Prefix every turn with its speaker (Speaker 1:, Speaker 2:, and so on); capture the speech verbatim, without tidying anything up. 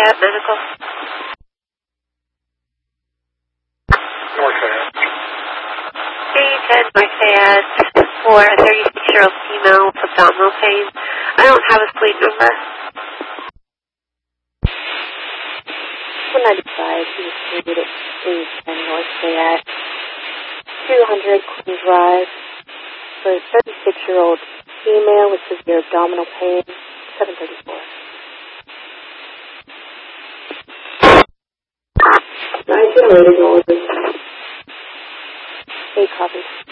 Speaker 1: Fayette Medical.
Speaker 2: North Fayette.
Speaker 1: Hey, Ted, North Fayette, for a thirty-six-year-old female with abdominal pain. I don't have a fleet number.
Speaker 3: one ninety-five, East Street at East and North Fayette, two hundred Queen Drive, for a thirty-six-year-old female with severe abdominal pain, seven thirty-four. Nice and waiting orders. Eight copies.